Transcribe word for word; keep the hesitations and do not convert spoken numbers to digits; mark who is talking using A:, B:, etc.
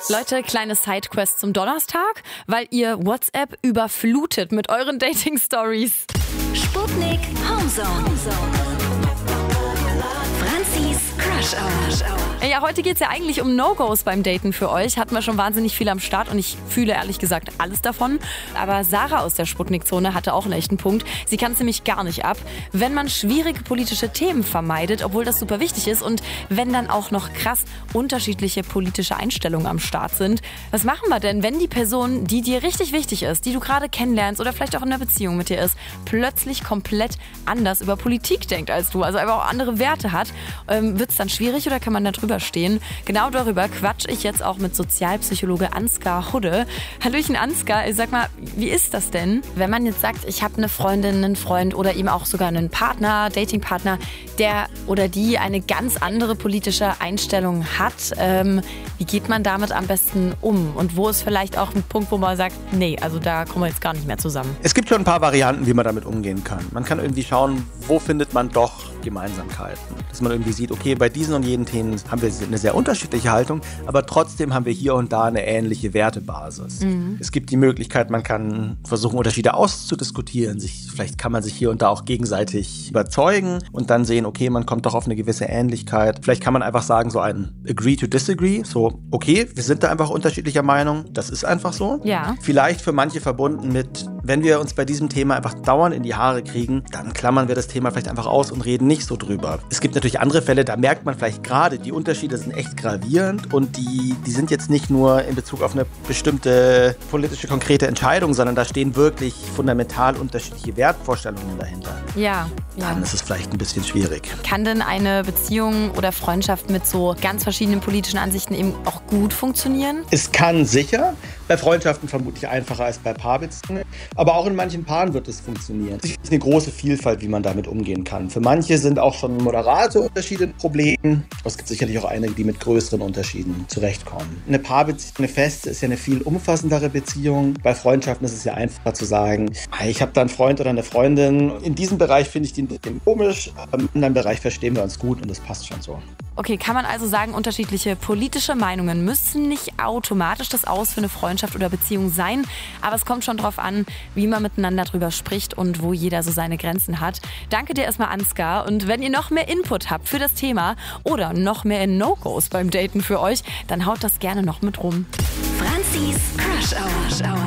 A: Leute, kleine Sidequest zum Donnerstag, weil ihr WhatsApp überflutet mit euren Dating-Stories.
B: Sputnik Homezone. Franzis Crush Hour.
A: Ja, heute geht's ja eigentlich um No-Gos beim Daten für euch. Hatten wir schon wahnsinnig viel am Start und ich fühle ehrlich gesagt alles davon. Aber Sarah aus der Sputnik-Zone hatte auch einen echten Punkt. Sie kann es nämlich gar nicht ab, wenn man schwierige politische Themen vermeidet, obwohl das super wichtig ist und wenn dann auch noch krass unterschiedliche politische Einstellungen am Start sind. Was machen wir denn, wenn die Person, die dir richtig wichtig ist, die du gerade kennenlernst oder vielleicht auch in einer Beziehung mit dir ist, plötzlich komplett anders über Politik denkt als du, also einfach auch andere Werte hat? Ähm, wird's dann schwierig oder kann man da drüber stehen? Genau darüber quatsch ich jetzt auch mit Sozialpsychologe Ansgar Hudde. Hallöchen Ansgar, sag mal, wie ist das denn, wenn man jetzt sagt, ich habe eine Freundin, einen Freund oder eben auch sogar einen Partner, Datingpartner, der oder die eine ganz andere politische Einstellung hat? Ähm, wie geht man damit am besten um? Und wo ist vielleicht auch ein Punkt, wo man sagt, nee, also da kommen wir jetzt gar nicht mehr zusammen?
C: Es gibt schon ein paar Varianten, wie man damit umgehen kann. Man kann irgendwie schauen, wo findet man doch Gemeinsamkeiten. Dass man irgendwie sieht, okay, bei diesen und jenen Themen haben wir eine sehr unterschiedliche Haltung, aber trotzdem haben wir hier und da eine ähnliche Wertebasis. Mhm. Es gibt die Möglichkeit, man kann versuchen, Unterschiede auszudiskutieren. Sich, vielleicht kann man sich hier und da auch gegenseitig überzeugen und dann sehen, okay, man kommt doch auf eine gewisse Ähnlichkeit. Vielleicht kann man einfach sagen, so ein Agree to Disagree, so, okay, wir sind da einfach unterschiedlicher Meinung, das ist einfach so.
A: Ja.
C: Vielleicht für manche verbunden mit, wenn wir uns bei diesem Thema einfach dauernd in die Haare kriegen, dann klammern wir das Thema vielleicht einfach aus und reden nicht so drüber. Es gibt natürlich andere Fälle, da merkt man vielleicht gerade, die Unterschiede sind echt gravierend und die, die sind jetzt nicht nur in Bezug auf eine bestimmte politische, konkrete Entscheidung, sondern da stehen wirklich fundamental unterschiedliche Wertvorstellungen dahinter.
A: Ja, ja.
C: Dann ist es vielleicht ein bisschen schwierig.
A: Kann denn eine Beziehung oder Freundschaft mit so ganz verschiedenen politischen Ansichten eben auch gut funktionieren?
C: Es kann sicher, bei Freundschaften vermutlich einfacher als bei Paarbeziehungen, aber auch in manchen Paaren wird es funktionieren. Es ist eine große Vielfalt, wie man damit umgehen kann. Für manche sind auch schon moderate Unterschiede ein Problem. Es gibt sicherlich auch einige, die mit größeren Unterschieden zurechtkommen. Eine Paarbeziehung, eine feste, ist ja eine viel umfassendere Beziehung. Bei Freundschaften ist es ja einfacher zu sagen, hey, ich habe da einen Freund oder eine Freundin. In diesem Bereich finde ich die ein bisschen komisch, aber in einem Bereich verstehen wir uns gut und das passt schon so.
A: Okay, kann man also sagen, unterschiedliche politische Meinungen müssen nicht automatisch das Aus für eine Freundschaft oder Beziehung sein, aber es kommt schon drauf an, wie man miteinander drüber spricht und wo jeder so seine Grenzen hat. Danke dir erstmal, Ansgar, und wenn ihr noch mehr Input habt für das Thema oder noch mehr No-Gos beim Daten für euch, dann haut das gerne noch mit rum.
B: Franzis Crush Hour.